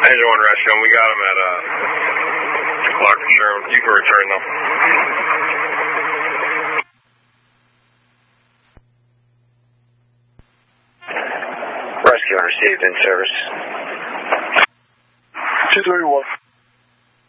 Engine 1 rescue, we got him at Clark and Sherman. You can return them. Rescue received in service. 231.